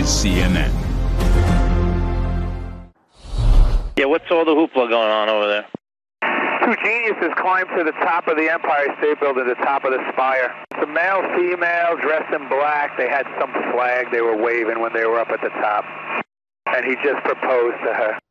CNN. Yeah, what's all the hoopla going on over there? Two geniuses climbed to the top of the Empire State Building, the top of the spire. Some male, female, dressed in black. They had some flag they were waving when they were up at the top. And he just proposed to her.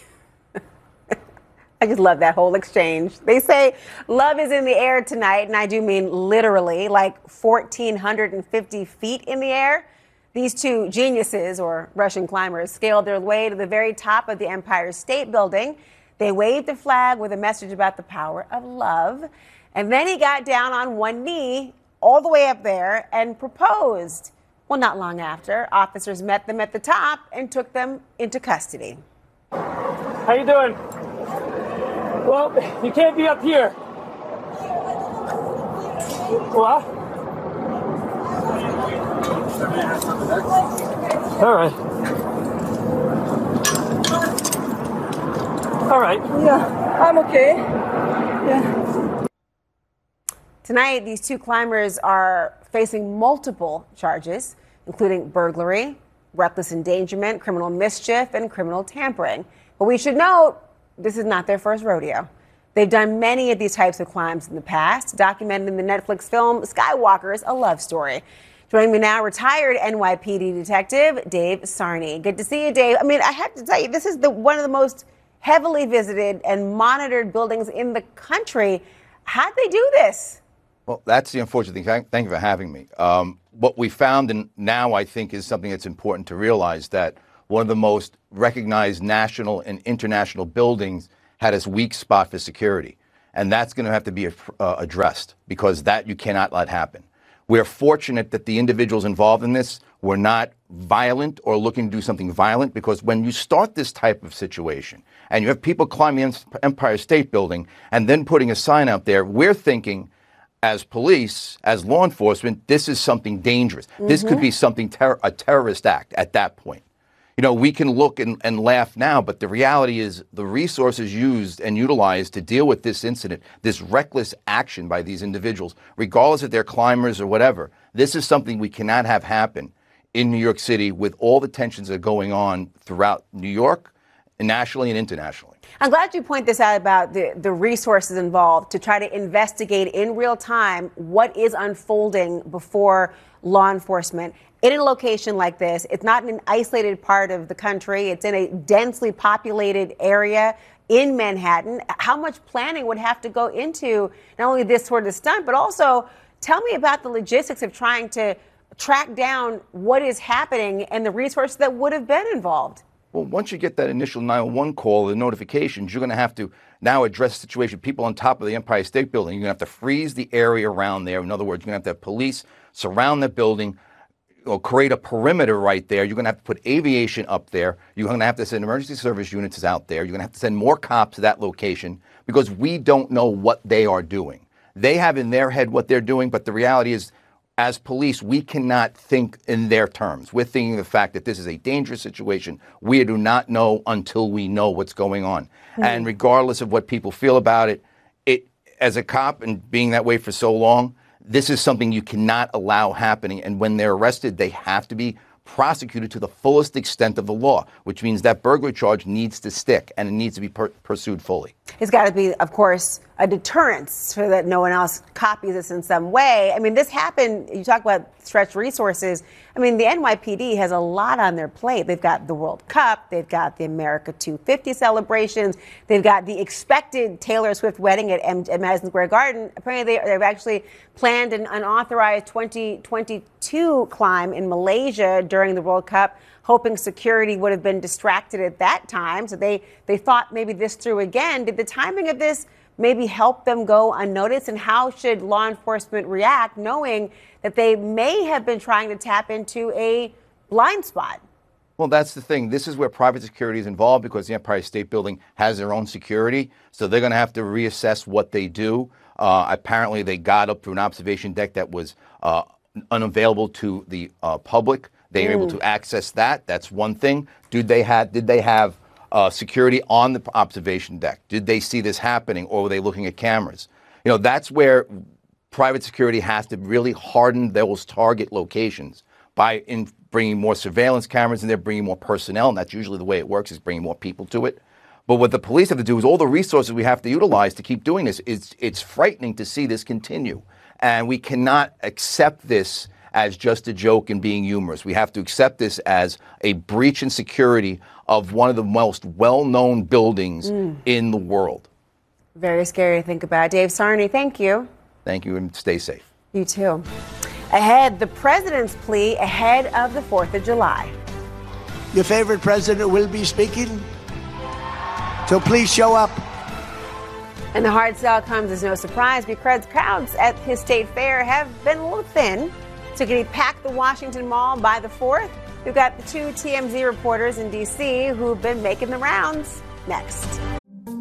I just love that whole exchange. They say love is in the air tonight, and I do mean literally, like 1,450 feet in the air. These two geniuses, or Russian climbers, scaled their way to the very top of the Empire State Building. They waved a flag with a message about the power of love. And then he got down on one knee all the way up there and proposed. Well, not long after, officers met them at the top and took them into custody. How you doing? Well, you can't be up here. What? All right. All right. Yeah, I'm okay. Yeah. Tonight, these two climbers are facing multiple charges, including burglary, reckless endangerment, criminal mischief, and criminal tampering. But we should note, this is not their first rodeo. They've done many of these types of crimes in the past, documented in the Netflix film Skywalkers, A Love Story. Joining me now, retired NYPD detective Dave Sarney. Good to see you, Dave. I mean, I have to tell you, this is one of the most heavily visited and monitored buildings in the country. How'd they do this? Well, that's the unfortunate thing. Thank you for having me. What we found, and now I think is something that's important to realize, that one of the most recognized national and international buildings had its weak spot for security. And that's going to have to be addressed, because that you cannot let happen. We're fortunate that the individuals involved in this were not violent or looking to do something violent, because when you start this type of situation and you have people climbing the Empire State Building and then putting a sign out there, we're thinking, as police, as law enforcement, this is something dangerous. Mm-hmm. This could be something, a terrorist act at that point. You know, we can look and laugh now, but the reality is the resources used and utilized to deal with this incident, this reckless action by these individuals, regardless if they're climbers or whatever, this is something we cannot have happen in New York City with all the tensions that are going on throughout New York, nationally and internationally. I'm glad you point this out about the resources involved to try to investigate in real time what is unfolding before law enforcement. In a location like this, it's not in an isolated part of the country. It's in a densely populated area in Manhattan. How much planning would have to go into not only this sort of stunt, but also tell me about the logistics of trying to track down what is happening and the resources that would have been involved. Well, once you get that initial 911 call, the notifications, you're going to have to now address the situation. People on top of the Empire State Building, you're going to have to freeze the area around there. In other words, you're going to have police surround the building, or create a perimeter right there. You're going to have to put aviation up there. You're going to have to send emergency service units out there. You're going to have to send more cops to that location, because we don't know what they are doing. They have in their head what they're doing, but the reality is, as police, we cannot think in their terms. We're thinking the fact that this is a dangerous situation. We do not know until we know what's going on. Mm-hmm. And regardless of what people feel about it, as a cop and being that way for so long, this is something you cannot allow happening. And when they're arrested, they have to be prosecuted to the fullest extent of the law, which means that burglary charge needs to stick and it needs to be pursued fully. It's got to be, of course, a deterrence so that no one else copies this in some way. I mean, this happened, you talk about stretched resources. I mean, the NYPD has a lot on their plate. They've got the World Cup, they've got the America 250 celebrations, they've got the expected Taylor Swift wedding at Madison Square Garden. Apparently, they've actually planned an unauthorized 2022 climb in Malaysia during the World Cup, hoping security would have been distracted at that time. So they thought maybe this through again. Did the timing of this maybe help them go unnoticed? And how should law enforcement react knowing that they may have been trying to tap into a blind spot? Well, that's the thing. This is where private security is involved, because the Empire State Building has their own security. So they're going to have to reassess what they do. Apparently, they got up through an observation deck that was unavailable to the public. They were able to access that. That's one thing. Did they have security on the observation deck? Did they see this happening, or were they looking at cameras? You know, that's where private security has to really harden those target locations by bringing more surveillance cameras in there, bringing more personnel, and that's usually the way it works, is bringing more people to it. But what the police have to do is all the resources we have to utilize to keep doing this. It's frightening to see this continue. And we cannot accept this as just a joke and being humorous. We have to accept this as a breach in security of one of the most well-known buildings in the world. Very scary to think about. Dave Sarney, thank you. Thank you, and stay safe. You too. Ahead, the president's plea ahead of the 4th of July. Your favorite president will be speaking, so please show up. And the hard sell comes as no surprise because crowds at his state fair have been a little thin. So can he pack the Washington Mall by the 4th? We've got the two TMZ reporters in D.C. who've been making the rounds. Next.